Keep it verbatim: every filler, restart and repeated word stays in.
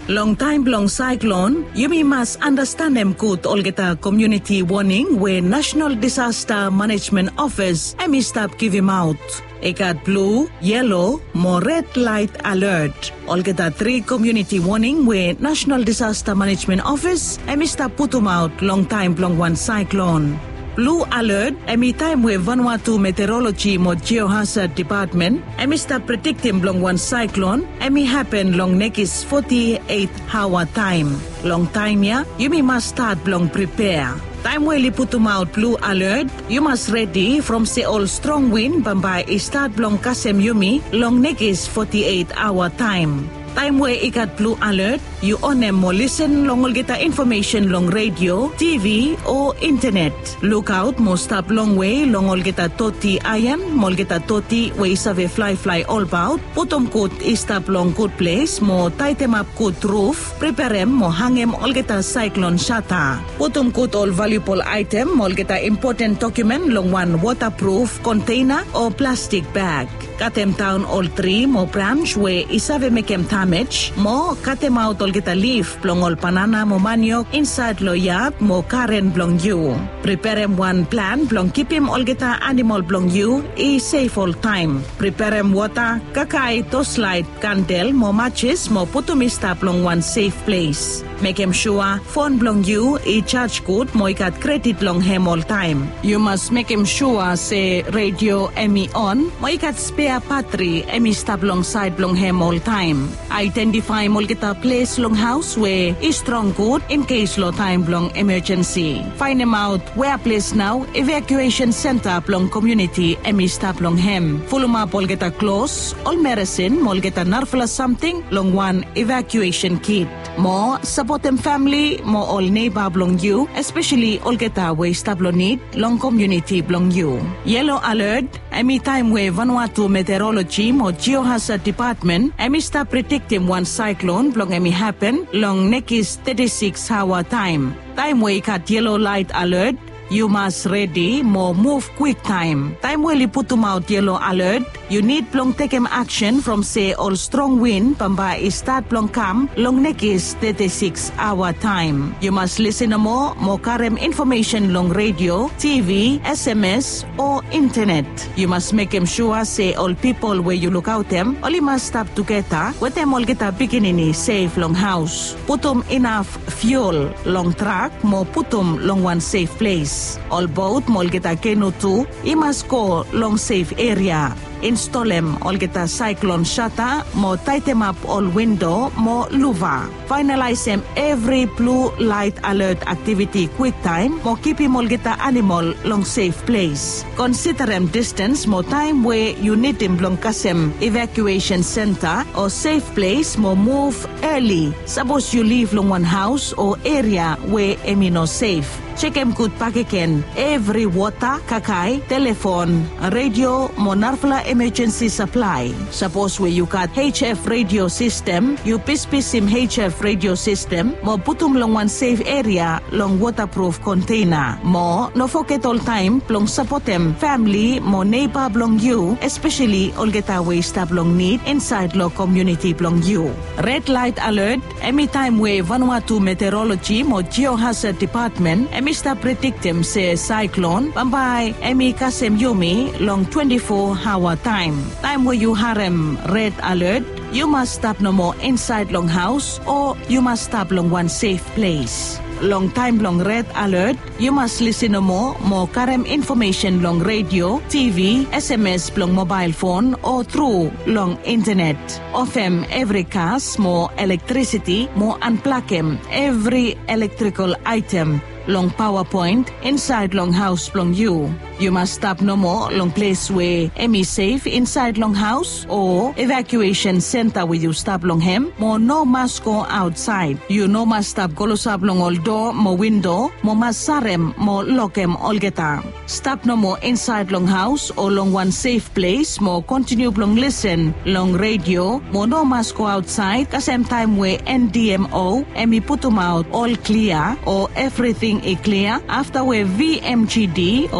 Long time long cyclone, you must understand them good Olgeta community warning where National Disaster Management Office emi stop give him out. Ekat blue, yellow, more red light alert. Olgeta three community warning where National Disaster Management Office emi stop put him out long time long one cyclone. Blue alert, emi time where Vanuatu Meteorology mo Geohazard Department, emi start predicting long one cyclone, emi happen long next forty-eight hour time. Long time ya, you must start long prepare. Time where you put them out blue alert, you must ready from say all strong wind bambay start long kasem yumi long next forty-eight hour time. Time where ikat blue alert, you on them mo listen long get information long radio, T V or internet. Look out mo stop long way long get toti ayan, mo get toti way save fly fly all about. Putom kut stop long good place mo tighten up good roof, prepare em mo hangem all get cyclone shutter. Putom kut all valuable item mo get important document long one waterproof container or plastic bag. Katem town all three mo branch where isave mekem damage mo katem out all get a leaf plong all panana mo maniok inside lo yard mo karen blong you. Prepare em one plan blong keep him all get a animal blong you is safe all time. Prepare em water kakai to slide candle mo matches mo putumi stop long one safe place. Make him sure phone blong you i charge good mo ikat credit long him all time. You must make him sure say radio emi on mo ikat spare battery emi stop long side long him all time. Identify mo kita place long house where is strong good in case low time long emergency. Find him out where place now evacuation center long community emi stop long him. Full up all kita clothes, all medicine mo kita narfla something long one evacuation kit. Mo support them family mo all neighbor blong you, especially all geta way stablo need long community blong you. Yellow alert, emi time where Vanuatu Meteorology mo Geohazard Department emi start predicting one cyclone blong emi happen long next thirty-six hour time. Time where kat yellow light alert, you must ready more move quick time. Time where you put them out yellow alert, you need plong take em action from say all strong wind pamba start plong come long next thirty-six hour time. You must listen to more more karem information long radio, T V, S M S or internet. You must make them sure say all people where you look out them only must stop together with them all get a beginning safe long house. Put them enough fuel long truck more put them long one safe place. All boat mol get a canoe too, you must go long safe area. Install them all get a cyclone shutter, more tighten up all window, more louver. Finalize them every blue light alert activity quick time, more keep him all get a animal long safe place. Consider them distance, more time where you need him long kasem evacuation center or safe place, more move early. Suppose you live long one house or area where emi no safe. Check em good pakiken every water, kakai, telephone, radio, monarfla emergency supply. Suppose where you got H F radio system, you pispis him H F radio system, mo putum long one safe area, long waterproof container. Mo, no forget all time, long support them family, mo neighbor blong you, especially all get away stab long need inside lo community blong you. Red light alert, any time where Vanuatu Meteorology mo Geohazard Department, Mister predict him say cyclone, bambay emi kasem yumi long twenty-four hour time. Time where you harem red alert, you must stop no more inside long house or you must stop long one safe place. Long time long red alert, you must listen no more, more karem information long radio, T V, S M S long mobile phone or through long internet. Of them every cars, more electricity, more unplug him every electrical item. Long PowerPoint inside long house long you. You must stop no more long place where emi safe inside long house or evacuation center where you stop long hem. More no must go outside. You no must stop golosab long all door, mo window, mo must sarem, mo lokem all geta. Stop no more inside long house or long one safe place. Mo continue long listen long radio. Mo no must go outside. Kasem time where N D M O emi put them out all clear or everything is clear after where V M G D